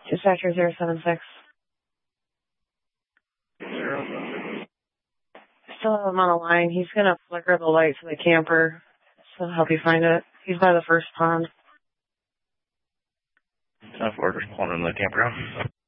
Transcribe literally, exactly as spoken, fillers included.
Dispatcher zero seven six. Still have him on the line. He's going to flicker the light to the camper. So I'll help you find it. He's by the first pond. ten four, just pulling in the campground.